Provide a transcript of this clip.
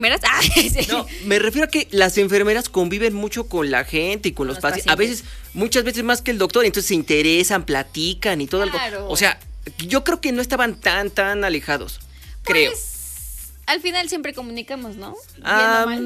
Sí. No, me refiero a que las enfermeras conviven mucho con la gente y con los pacientes. A veces, muchas veces más que el doctor, entonces se interesan, platican y todo algo. O sea, yo creo que no estaban tan alejados, creo. Al final siempre comunicamos, ¿no? Ah,